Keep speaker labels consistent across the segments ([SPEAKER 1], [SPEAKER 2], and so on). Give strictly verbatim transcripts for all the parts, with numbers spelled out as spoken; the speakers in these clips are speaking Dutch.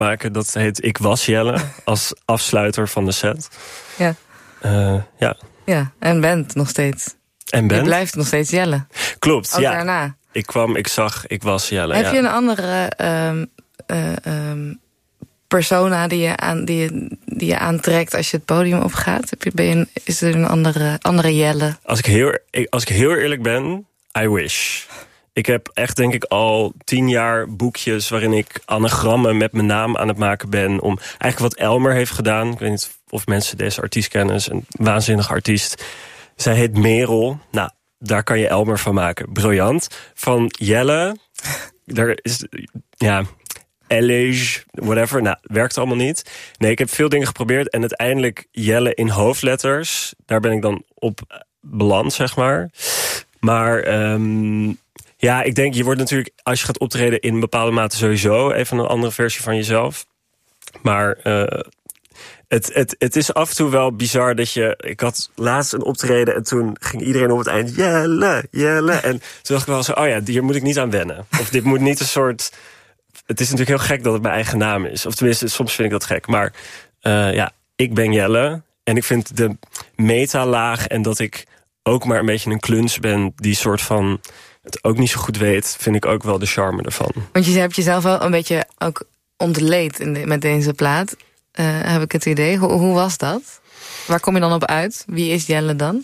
[SPEAKER 1] maken. Dat heet Ik Was Jelle, als afsluiter van de set.
[SPEAKER 2] Ja.
[SPEAKER 1] Uh, ja.
[SPEAKER 2] Ja, en bent nog steeds.
[SPEAKER 1] En bent?
[SPEAKER 2] Je blijft nog steeds Jelle.
[SPEAKER 1] Klopt,
[SPEAKER 2] ook
[SPEAKER 1] ja.
[SPEAKER 2] daarna.
[SPEAKER 1] Ik kwam, ik zag, ik was Jelle.
[SPEAKER 2] Heb
[SPEAKER 1] ja.
[SPEAKER 2] je een andere um, uh, um, persona die je, aan, die, je, die je aantrekt als je het podium opgaat? Heb je, ben je een, is er een andere, andere Jelle?
[SPEAKER 1] Als ik, heel, als ik heel eerlijk ben, I wish. Ik heb echt, denk ik, al tien jaar boekjes waarin ik anagrammen met mijn naam aan het maken ben. Om eigenlijk wat Elmer heeft gedaan. Ik weet niet of mensen deze artiest kennen. Het is een waanzinnige artiest. Zij heet Merel. Nou, daar kan je Elmer van maken. Briljant. Van Jelle, daar is, ja, Elege, whatever. Nou, werkt allemaal niet. Nee, ik heb veel dingen geprobeerd. En uiteindelijk Jelle in hoofdletters. Daar ben ik dan op beland, zeg maar. Maar um, ja, ik denk, je wordt natuurlijk, als je gaat optreden in een bepaalde mate sowieso even een andere versie van jezelf. Maar uh, het, het, het is af en toe wel bizar dat je... Ik had laatst een optreden en toen ging iedereen op het eind... Jelle, Jelle. En toen dacht ik wel zo, oh ja, hier moet ik niet aan wennen. Of dit moet niet een soort... Het is natuurlijk heel gek dat het mijn eigen naam is. Of tenminste, soms vind ik dat gek. Maar uh, ja, ik ben Jelle. En ik vind de metalaag en dat ik ook maar een beetje een kluns ben... die soort van het ook niet zo goed weet... vind ik ook wel de charme ervan.
[SPEAKER 2] Want je hebt jezelf wel een beetje ook ontleed in de, met deze plaat... Uh, heb ik het idee. Hoe, hoe was dat? Waar kom je dan op uit? Wie is Jelle dan?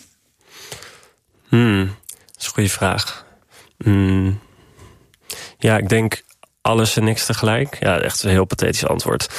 [SPEAKER 1] Hmm, dat is een goede vraag. Hmm. Ja, ik denk alles en niks tegelijk. Ja, echt een heel pathetisch antwoord.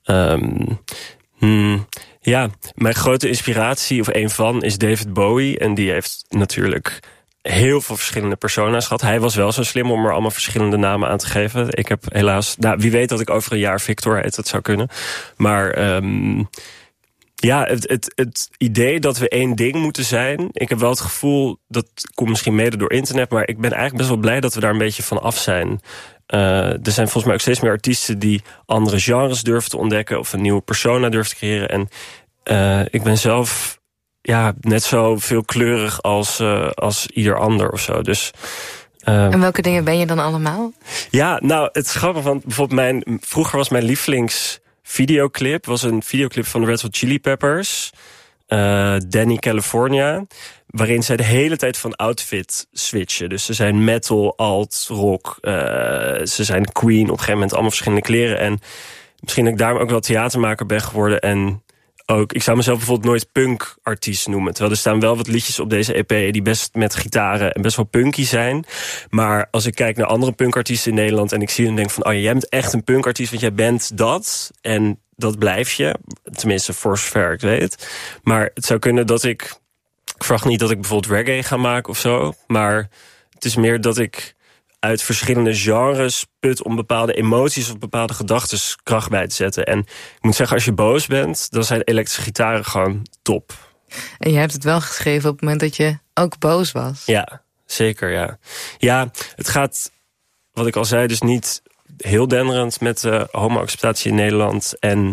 [SPEAKER 1] Um, hmm, ja, mijn grote inspiratie, of een van, is David Bowie. En die heeft natuurlijk heel veel verschillende persona's gehad. Hij was wel zo slim om er allemaal verschillende namen aan te geven. Ik heb helaas... Nou, wie weet dat ik over een jaar Victor heet, dat zou kunnen. Maar um, ja, het, het, het idee dat we één ding moeten zijn... Ik heb wel het gevoel, dat komt misschien mede door internet... maar ik ben eigenlijk best wel blij dat we daar een beetje van af zijn. Uh, er zijn volgens mij ook steeds meer artiesten... die andere genres durven te ontdekken... of een nieuwe persona durven te creëren. En uh, ik ben zelf... ja, net zo veelkleurig als, uh, als ieder ander of zo. Dus, uh,
[SPEAKER 2] en welke dingen ben je dan allemaal?
[SPEAKER 1] Ja, nou, het is grappig, want bijvoorbeeld mijn... vroeger was mijn lievelingsvideoclip... was een videoclip van de Red Hot Chili Peppers... Uh, Danny California... waarin zij de hele tijd van outfit switchen. Dus ze zijn metal, alt, rock... Uh, ze zijn Queen, op een gegeven moment allemaal verschillende kleren. En misschien dat ik daarom ook wel theatermaker ben geworden... en ook, ik zou mezelf bijvoorbeeld nooit punk-artiest noemen. Terwijl er staan wel wat liedjes op deze E P... die best met gitaren en best wel punky zijn. Maar als ik kijk naar andere punkartiesten in Nederland... en ik zie hen denk van, oh ja, jij bent echt een punkartiest... want jij bent dat en dat blijf je. Tenminste, voor zover ik weet. Maar het zou kunnen dat ik... Ik vraag niet dat ik bijvoorbeeld reggae ga maken of zo... maar het is meer dat ik uit verschillende genres put... om bepaalde emoties of bepaalde gedachten kracht bij te zetten. En ik moet zeggen, als je boos bent... dan zijn elektrische gitaren gewoon top.
[SPEAKER 2] En je hebt het wel geschreven op het moment dat je ook boos was.
[SPEAKER 1] Ja, zeker, ja. Ja, het gaat, wat ik al zei, dus niet heel denderend... met uh, homo-acceptatie in Nederland. En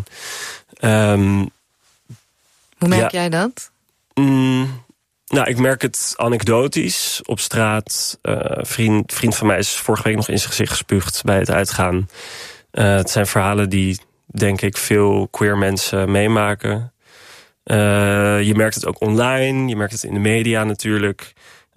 [SPEAKER 1] um,
[SPEAKER 2] hoe merk
[SPEAKER 1] ja,
[SPEAKER 2] jij dat?
[SPEAKER 1] Mm, nou, ik merk het anekdotisch op straat. Uh, vriend, vriend van mij is vorige week nog in zijn gezicht gespuugd bij het uitgaan. Uh, het zijn verhalen die, denk ik, veel queer mensen meemaken. Uh, je merkt het ook online, je merkt het in de media natuurlijk.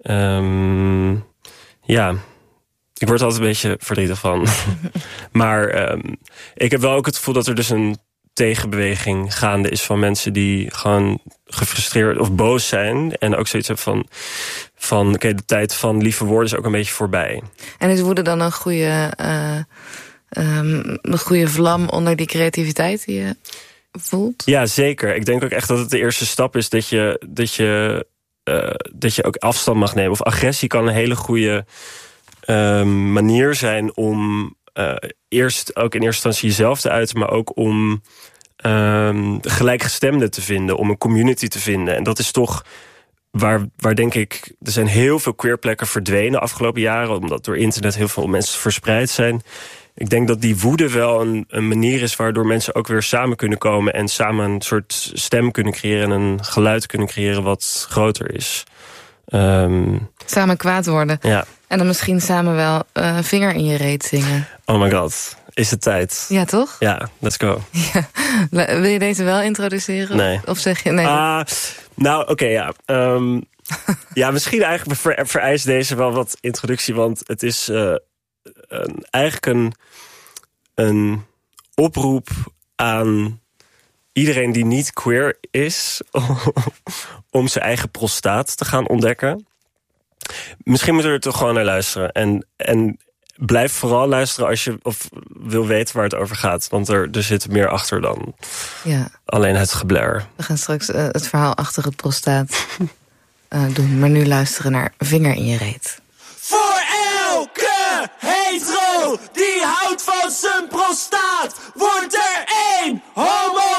[SPEAKER 1] Um, ja, ik word er altijd een beetje verdrietig van. Maar um, ik heb wel ook het gevoel dat er dus een tegenbeweging gaande is van mensen die gewoon gefrustreerd of boos zijn. En ook zoiets hebben van, van oké, okay, de tijd van lieve woorden is ook een beetje voorbij.
[SPEAKER 2] En is woede dan een goede, uh, um, een goede vlam onder die creativiteit die je voelt?
[SPEAKER 1] Ja, zeker. Ik denk ook echt dat het de eerste stap is dat je, dat je, uh, dat je ook afstand mag nemen. Of agressie kan een hele goede uh, manier zijn om uh, eerst ook in eerste instantie jezelf te uiten, maar ook om um, gelijkgestemden te vinden, om een community te vinden. En dat is toch waar, waar denk ik, er zijn heel veel queerplekken verdwenen de afgelopen jaren, omdat door internet heel veel mensen verspreid zijn. Ik denk dat die woede wel een, een manier is waardoor mensen ook weer samen kunnen komen en samen een soort stem kunnen creëren en een geluid kunnen creëren wat groter is. Um,
[SPEAKER 2] samen kwaad worden.
[SPEAKER 1] Ja.
[SPEAKER 2] En dan misschien samen wel uh, vinger in je reet zingen.
[SPEAKER 1] Oh my god. is het tijd.
[SPEAKER 2] Ja, toch?
[SPEAKER 1] Ja, let's go.
[SPEAKER 2] Ja. Wil je deze wel introduceren?
[SPEAKER 1] Nee.
[SPEAKER 2] Of zeg je nee?
[SPEAKER 1] Ah, nou, oké, okay, ja. Um, ja, misschien eigenlijk ver, vereist deze wel wat introductie. Want het is uh, een, eigenlijk een, een oproep aan iedereen die niet queer is om zijn eigen prostaat te gaan ontdekken. Misschien moeten we er toch gewoon naar luisteren. En, en blijf vooral luisteren als je of wil weten waar het over gaat. Want er, er zit meer achter dan
[SPEAKER 2] ja.
[SPEAKER 1] alleen het gebler.
[SPEAKER 2] We gaan straks uh, het verhaal achter het prostaat uh, doen. Maar nu luisteren naar Vinger in je reet.
[SPEAKER 3] Voor elke hetero die houdt van zijn prostaat, wordt er één homo